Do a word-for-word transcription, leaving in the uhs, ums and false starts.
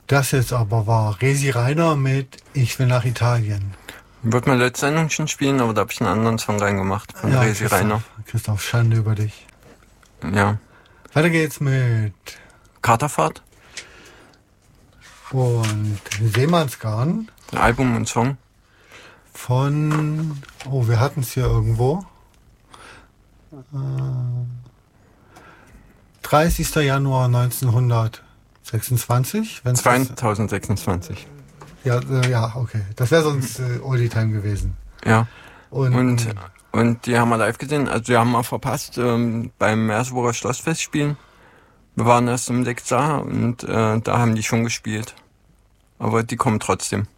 Das jetzt aber war Resi Reiner mit Ich will nach Italien. Wird man letzte Sendung schon spielen, aber da habe ich einen anderen Song reingemacht von Ja, Resi Christoph, Reiner. Christoph, Schande über dich. Ja. Weiter geht's mit Katerfahrt, und Seemannsgarn Album und Song. von, oh, wir hatten es hier irgendwo. Äh, dreißigster Januar neunzehnhundertsechsundzwanzig. Wenn's das, zweitausendsechsundzwanzig. ja, äh, ja, okay. Das wäre sonst äh, Oldie Time gewesen. Ja. Und, Und, und die haben wir live gesehen. Also die haben wir verpasst ähm, beim Merseburger Schlossfest spielen. Wir waren erst um sechs da und äh, da haben die schon gespielt. Aber die kommen trotzdem.